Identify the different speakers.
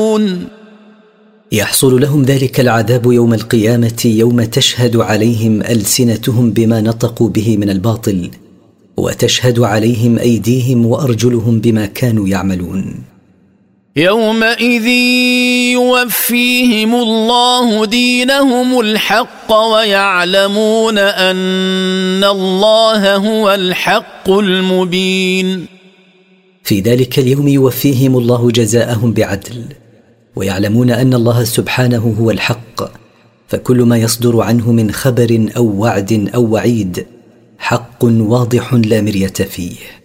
Speaker 1: يحصل لهم ذلك العذاب يوم القيامة، يوم تشهد عليهم ألسنتهم بما نطقوا به من الباطل، وتشهد عليهم أيديهم وأرجلهم بما كانوا يعملون.
Speaker 2: يومئذ يوفيهم الله دينهم الحق ويعلمون أن الله هو الحق المبين.
Speaker 1: في ذلك اليوم يوفيهم الله جزاءهم بعدل، ويعلمون أن الله سبحانه هو الحق، فكل ما يصدر عنه من خبر أو وعد أو وعيد حق واضح لا مرية فيه.